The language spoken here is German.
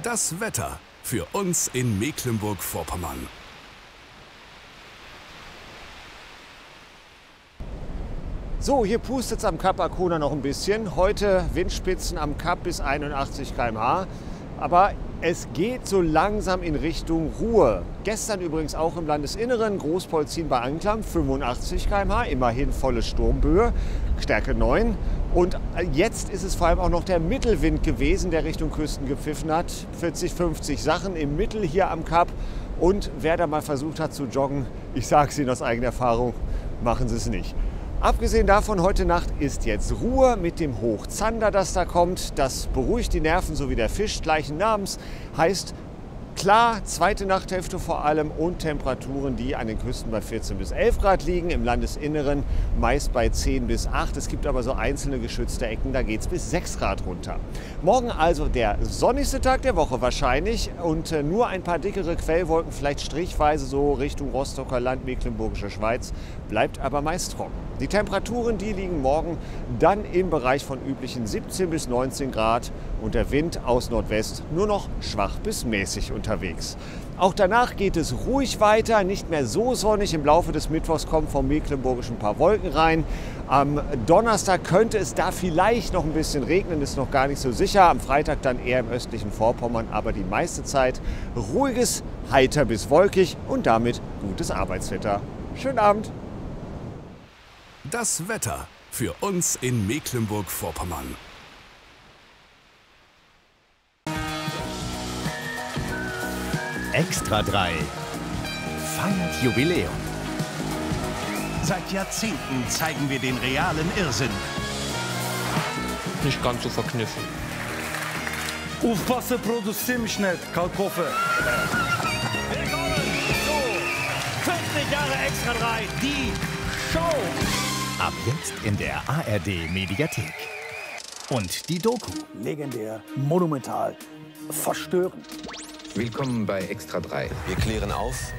Das Wetter für uns in Mecklenburg-Vorpommern. So, hier pustet es am Kap Arkona noch ein bisschen. Heute Windspitzen am Kap bis 81 km/h. Aber es geht so langsam in Richtung Ruhe. Gestern übrigens auch im Landesinneren, Großpolzin bei Anklam, 85 km/h, immerhin volle Sturmböe, Stärke 9. Und jetzt ist es vor allem auch noch der Mittelwind gewesen, der Richtung Küsten gepfiffen hat. 40, 50 Sachen im Mittel hier am Kap. Und wer da mal versucht hat zu joggen, ich sage es Ihnen aus eigener Erfahrung, machen Sie es nicht. Abgesehen davon, heute Nacht ist jetzt Ruhe mit dem Hoch Zander, das da kommt. Das beruhigt die Nerven, so wie der Fisch gleichen Namens. Heißt klar, zweite Nachthälfte vor allem und Temperaturen, die an den Küsten bei 14 bis 11 Grad liegen, im Landesinneren meist bei 10 bis 8. Es gibt aber so einzelne geschützte Ecken, da geht es bis 6 Grad runter. Morgen also der sonnigste Tag der Woche wahrscheinlich und nur ein paar dickere Quellwolken, vielleicht strichweise so Richtung Rostocker Land, Mecklenburgische Schweiz, bleibt aber meist trocken. Die Temperaturen, die liegen morgen dann im Bereich von üblichen 17 bis 19 Grad und der Wind aus Nordwest nur noch schwach bis mäßig unterwegs. Auch danach geht es ruhig weiter, nicht mehr so sonnig. Im Laufe des Mittwochs kommen vom Mecklenburgischen ein paar Wolken rein. Am Donnerstag könnte es da vielleicht noch ein bisschen regnen, ist noch gar nicht so sicher. Am Freitag dann eher im östlichen Vorpommern, aber die meiste Zeit ruhiges, heiter bis wolkig und damit gutes Arbeitswetter. Schönen Abend! Das Wetter für uns in Mecklenburg-Vorpommern. Extra 3 feiert Jubiläum. Seit Jahrzehnten zeigen wir den realen Irrsinn. Nicht ganz so verkniffen. Aufpassen, produzieren mich nicht, Kalkofe. Willkommen zu 50 Jahre Extra 3, die Show. Ab jetzt in der ARD Mediathek. Und die Doku. Legendär, monumental, verstörend. Willkommen bei Extra 3. Wir klären auf,